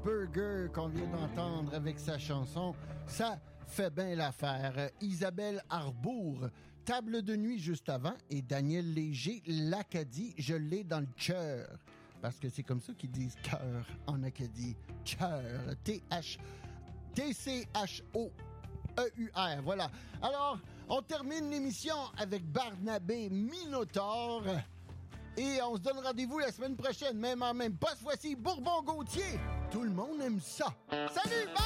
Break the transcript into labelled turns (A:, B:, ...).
A: Cheeseburger qu'on vient d'entendre avec sa chanson. Ça fait bien l'affaire. Isabelle Arbour, Table de nuit juste avant, et Daniel Léger, l'Acadie, je l'ai dans le cœur. Parce que c'est comme ça qu'ils disent cœur en Acadie. Cœur. T-C-H-O-E-U-R. Voilà. Alors, on termine l'émission avec Barnabé Minotaure. Et on se donne rendez-vous la semaine prochaine, même en même pas. Cette fois-ci, Bourbon-Gauthier. Tout le monde aime ça. Salut! Bye!